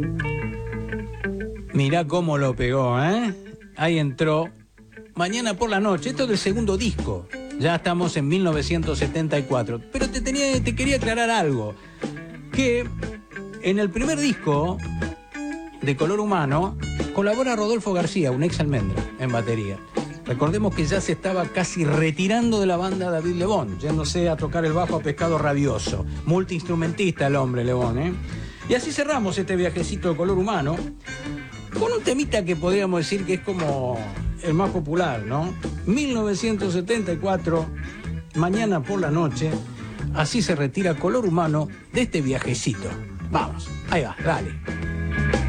Mirá cómo lo pegó, ¿eh? Ahí entró Mañana por la Noche. Esto es del segundo disco. Ya estamos en 1974. Pero te quería aclarar algo. Que en el primer disco de Color Humano colabora Rodolfo García, un ex Almendra, en batería. Recordemos que ya se estaba casi retirando de la banda David Lebón, yéndose a tocar el bajo a Pescado Rabioso. Multiinstrumentista el hombre, Lebón, ¿eh? Y así cerramos este viajecito de Color Humano con un temita que podríamos decir que es como el más popular, ¿no? 1974, Mañana por la Noche. Así se retira Color Humano de este viajecito. Vamos, ahí va, dale.